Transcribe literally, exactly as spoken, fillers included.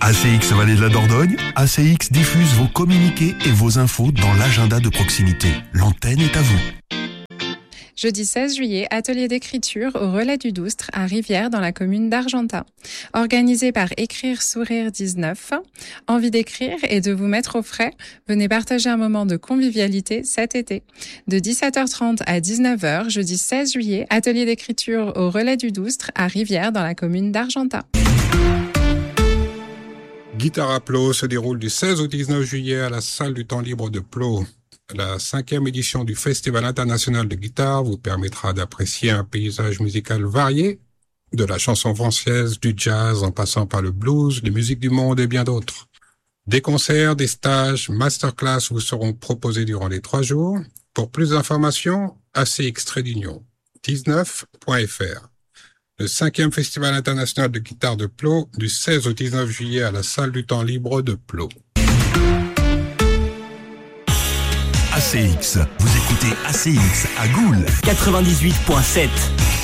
A C X Vallée de la Dordogne, A C X diffuse vos communiqués et vos infos dans l'agenda de proximité. L'antenne est à vous. Jeudi seize juillet, atelier d'écriture au Relais du Doustre à Rivière dans la commune d'Argentat. Organisé par Écrire Sourire dix-neuf. Envie d'écrire et de vous mettre au frais? Venez partager un moment de convivialité cet été. De dix-sept heures trente à dix-neuf heures, jeudi seize juillet, atelier d'écriture au Relais du Doustre à Rivière dans la commune d'Argentat. Guitare à Plot se déroule du seize au dix-neuf juillet à la salle du temps libre de Plot. La cinquième édition du Festival international de guitare vous permettra d'apprécier un paysage musical varié, de la chanson française, du jazz, en passant par le blues, les musiques du monde et bien d'autres. Des concerts, des stages, masterclass vous seront proposés durant les trois jours. Pour plus d'informations, A C X d'union dix-neuf point F R. Le cinquième Festival international de guitare de Plot du seize au dix-neuf juillet à la salle du temps libre de Plot. A C X, vous écoutez A C X à Goul quatre-vingt-dix-huit point sept.